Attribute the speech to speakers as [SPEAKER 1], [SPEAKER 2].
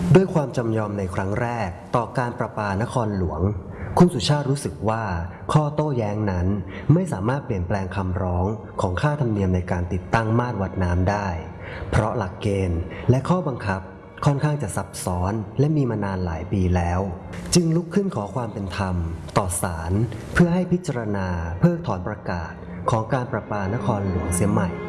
[SPEAKER 1] ด้วยความจำยอมในครั้งแรกต่อการประปานครหลวงคุณสุชาติรู้สึกว่าข้อโต้แย้งนั้นไม่สามารถเปลี่ยนแปลงคำร้องของค่าธรรมเนียมในการติดตั้งมาตรวัดน้ำได้เพราะหลักเกณฑ์และข้อบังคับค่อนข้างจะซับซ้อนและมีมานานหลายปีแล้วจึงลุกขึ้นขอความเป็นธรรมต่อศาลเพื่อให้พิจารณาเพิกถอนประกาศของการประปานครหลวงเสียใหม่